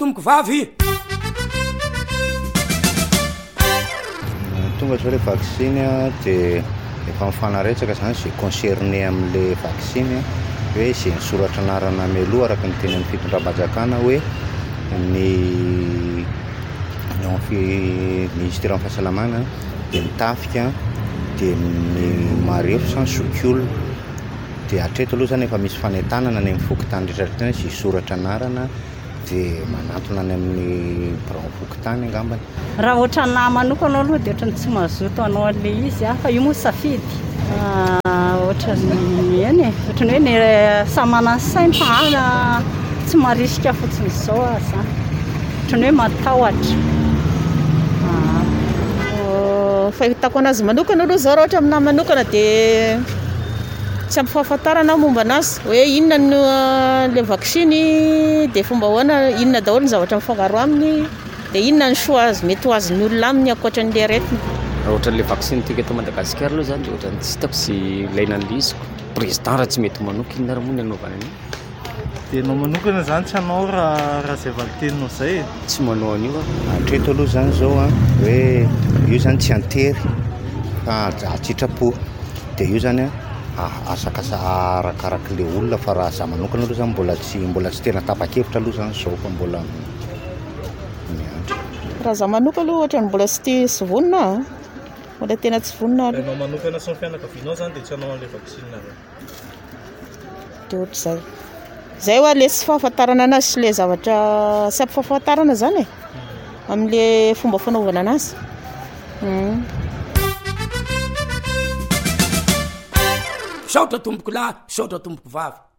tomboko vavy tonga zao le vaccine dia efa mifanaretsaka zany zay concerné amin'le vaccine hoe zay nysoratra anarana mialoha araka ny teny amin'ny fitondram-panjakana hoe ny ministère amin'ny fahasalamana dia mitafika dia ny marefo sans zokiolona dia hatreto aloha zany efa misy fanentanana ny amin'ny fokotany rehetrarehetra sy soratra anarana dia manatona any amin'ny birao fokotany angambany. Raha ohatra na manokana aloha dia ohatra ny tsy mazoto anao an'ilay izy fa io moa safidy ohatra ny eny ohatra ny hoe ny samana ny sainy fa tsy marisika fotsiny izao aza ohatra ny hoe matahotra. Fahitako anazy manokana aloha zao raha ohatra aminahy manokana dia tsy ampy fahafantarana momba anazy hoe inona le vaccine dia fomba hoana inona daholo ny zavatra mifangaro aminy dia inona ny soa azy mety ho azon'ny olona aminy ankoatra n'ilay aretina. Raha ohatra n'ilay vaccine tika eto Madagasikara aloha zany dia ohatra ny tsy hitako sy ilaina an'iliziko président raha tsy mety manoko inona raha moa ny anaovana an'io. Dia anao manokana zany tsy hanao raha izay valiteninao izay tsy manao an'io hatreto aloha zany zao hoe io zany tsy antery fa atsitrapo dia io zany asakasa arakarak'ilay olona fa raha za manokana aloha zany mbola tsy tena tapa-kevitra aloha zany zao fa mbola miandry. Raha za manokana aloha ohatra ny mbola tsy vonona mbola tena tsy vonona aloha. Anao manokana sy ny fianakavianao zany dia tsy hanao an'ilay vaccine reo. Dia ohatr'izay zay hoa le tsy fahafantarana anazy sy le zavatra tsy ampy fahafantarana zany amin'le fomba fanaovana anazy. saotra tomboko lahy saotra tomboko vavy.